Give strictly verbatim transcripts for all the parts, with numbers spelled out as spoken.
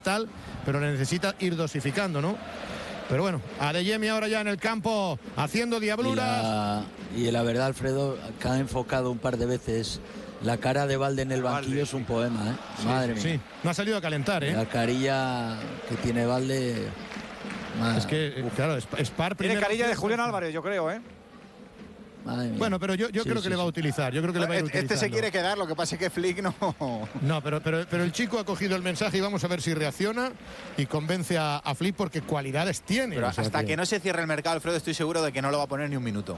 tal, pero necesita ir dosificando, ¿no? Pero bueno, Adeyemi ahora ya en el campo haciendo diabluras. Y la, y la verdad, Alfredo, que ha enfocado un par de veces la cara de Balde en el banquillo, Balde, es un poema, ¿eh? Sí, madre mía. Sí, no ha salido a calentar, ¿eh? La carilla que tiene Balde. Madre, es que, uf. claro, Spar tiene carilla de Julián Álvarez, yo creo, ¿eh? Bueno, pero yo, yo sí, creo sí, que le va a utilizar. Yo creo que le va a ir Este se quiere quedar, lo que pasa es que Flick no. No, pero, pero, pero el chico ha cogido el mensaje y vamos a ver si reacciona y convence a, a Flick porque cualidades tiene. Pero o sea hasta que... que no se cierre el mercado, Alfredo, estoy seguro de que no lo va a poner ni un minuto.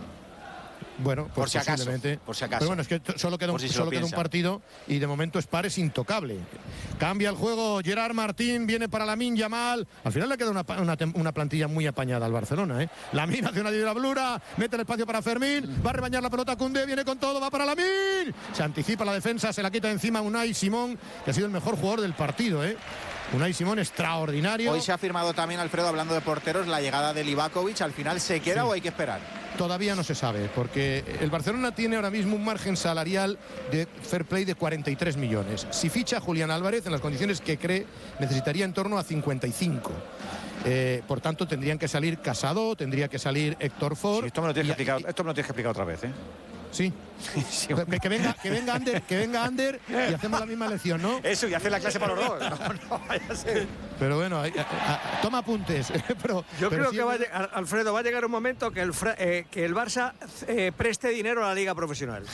Bueno, pues por si acaso, por si acaso. Pero bueno, es que solo queda un, si solo queda un partido y de momento Spar es intocable. Cambia el juego Gerard Martín, viene para Lamine Yamal. Al final le queda una, una, una plantilla muy apañada al Barcelona, ¿eh? Lamine hace una diablura, mete el espacio para Fermín, va a rebañar la pelota Koundé, viene con todo, va para Lamine. Se anticipa la defensa, se la quita encima Unai Simón, que ha sido el mejor jugador del partido, ¿eh? Unai Simón extraordinario. Hoy se ha firmado también, Alfredo, hablando de porteros, la llegada de Livakovic. ¿Al final se queda sí. o hay que esperar? Todavía no se sabe, porque el Barcelona tiene ahora mismo un margen salarial de fair play de cuarenta y tres millones. Si ficha a Julián Álvarez en las condiciones que cree, necesitaría en torno a cincuenta y cinco. Eh, por tanto, tendrían que salir Casado, tendría que salir Héctor Ford. Sí, esto, me lo tienes que explicar, esto me lo tienes que explicar otra vez, ¿eh? Sí. sí que, que venga, que venga Ander, que venga Ander y hacemos la misma lección, ¿no? Eso, y hacer la clase para los dos. No, no, vaya a ser. Pero bueno, a, a, a, toma apuntes. pero, Yo pero creo sí, que va a llegar, Alfredo, va a llegar un momento que el, eh, que el Barça eh, preste dinero a la Liga Profesional.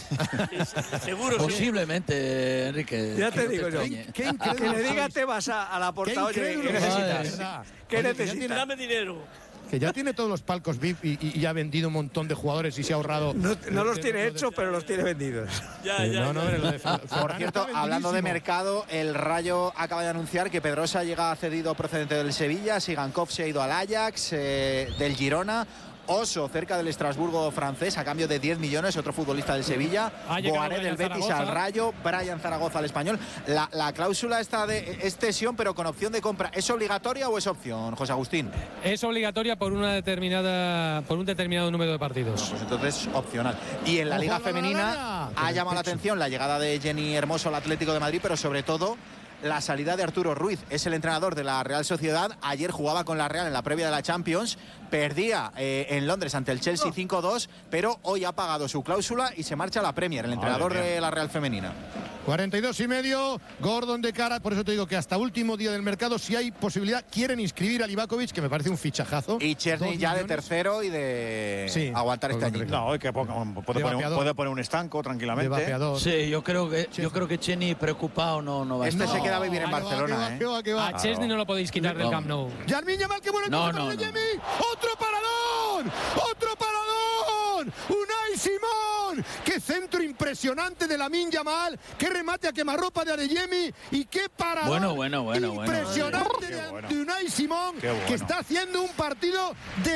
Seguro. Posiblemente, sí. Enrique. Ya te digo yo. ¿Qué, qué que le diga a Tebas a, a la porta, oye, ¿qué necesitas? ¿Qué necesitas? Dame dinero. Que ya tiene todos los palcos V I P y, y ha vendido un montón de jugadores y se ha ahorrado. No, no los tiene hechos, pero los tiene vendidos. Ya, ya, no, no, ya. De, Por cierto, hablando de mercado, el Rayo acaba de anunciar que Pedrosa llega cedido procedente del Sevilla, Sigankov se ha ido al Ajax, eh, del Girona. Oso, cerca del Estrasburgo francés, a cambio de diez millones, otro futbolista del Sevilla. Boané del Betis Zaragoza. Al Rayo, Brian Zaragoza al Español. La, la cláusula está de es cesión, pero con opción de compra. ¿Es obligatoria o es opción, José Agustín? Es obligatoria por una determinada por un determinado número de partidos. No, pues entonces opcional. Y en la Liga Femenina ha llamado la atención la llegada de Jenny Hermoso al Atlético de Madrid, pero sobre todo la salida de Arturo Ruiz. Es el entrenador de la Real Sociedad. Ayer jugaba con la Real en la previa de la Champions. Perdía eh, en Londres ante el Chelsea cinco dos, pero hoy ha pagado su cláusula y se marcha a la Premier, el entrenador Madre de la Real Femenina. cuarenta y dos y medio, Gordon de cara, por eso te digo que hasta último día del mercado, si hay posibilidad, quieren inscribir a Livakovic, que me parece un fichajazo. Y Chesney ya de tercero y de sí, aguantar este año. No, que ponga, puede, poner un, puede poner un estanco tranquilamente. Sí, yo creo que yo creo que Chesney preocupado no, no va a este estar. Este se queda a vivir en no, Barcelona, va, ¿eh? Que va, que va. A Chesney no lo podéis quitar no. del Camp Nou. Yarmín Yamal, que bueno, no, no, no. ¡Otro paradón! ¡Otro paradón! ¡Unai Simón! ¡Qué centro impresionante de Lamine Yamal! ¡Qué remate a quemarropa de Adeyemi! ¡Y qué paradón! Bueno, bueno, bueno, impresionante bueno, de, bueno. de Unai Simón, bueno. que está haciendo un partido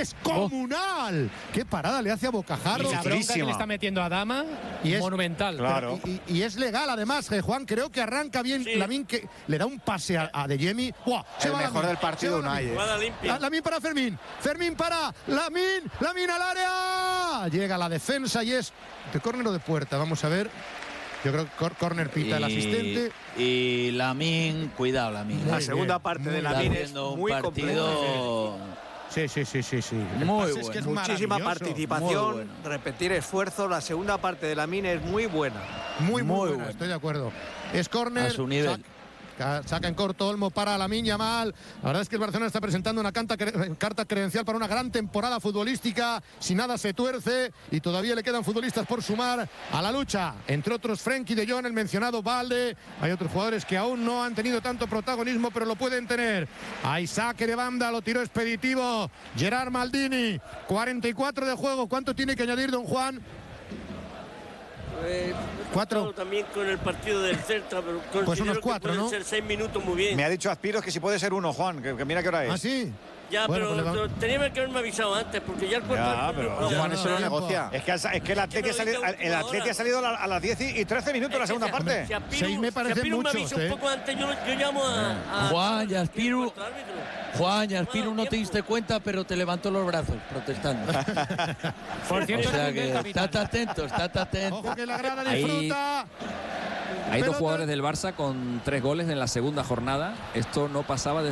descomunal. Oh. ¡Qué parada le hace a Bocajarro! Y la bronca que le está metiendo a Dama, y es monumental. Claro. Pero, y, y, y es legal, además, eh, Juan, creo que arranca bien sí. Lamine, que le da un pase a, a Adeyemi. ¡Buah! El mejor Lamine, del partido, Unai. Eh. Lamine para Fermín. Fermín para Lamine. Lamine al área. Llega la defensa y es de córner o de puerta. Vamos a ver. Yo creo que córner pita y, el asistente. Y Lamine, cuidado Lamine. La segunda parte de Lamine es muy partido. Sí, sí, sí, sí, sí. Muy bueno. Es que es muchísima participación, bueno. repetir esfuerzo. La segunda parte de Lamine es muy buena. Muy, muy, muy buena, buena. Estoy de acuerdo. Es córner. A su nivel. Saca en corto Olmo para Lamine Yamal. La verdad es que el Barcelona está presentando una carta, carta credencial para una gran temporada futbolística. Si nada se tuerce y todavía le quedan futbolistas por sumar a la lucha. Entre otros Frenkie de Jong, el mencionado Balde. Hay otros jugadores que aún no han tenido tanto protagonismo, pero lo pueden tener. Hay saque de banda, lo tiró expeditivo Gerard Maldini. cuarenta y cuatro de juego. ¿Cuánto tiene que añadir, don Juan? Eh, cuatro. También con el partido del Celta, pero pues unos cuatro, que ¿no? ser seis minutos muy bien. Me ha dicho Aspiros que si puede ser uno, Juan, que, que mira qué hora es. ¿Ah, sí? Ya, bueno, pero, pues pero tenía que haberme avisado antes, porque ya el cuarto. Ya, pero no, Juan, eso lo negocia. Es que, es que el Atleti ha salido, el Atleti ha salido a las diez y trece minutos la segunda parte. Si Aspiru, Seis me parece si muchos, me avisa ¿eh? un poco antes, yo, yo llamo a, a Juan y Aspiru. Juan y Aspiru Bueno, no te diste cuenta, pero te levantó los brazos protestando. Por cierto, o sea que estate atento, estate atento. Ojo que la grada disfruta. Hay Pelota. dos jugadores del Barça con tres goles en la segunda jornada. Esto no pasaba desde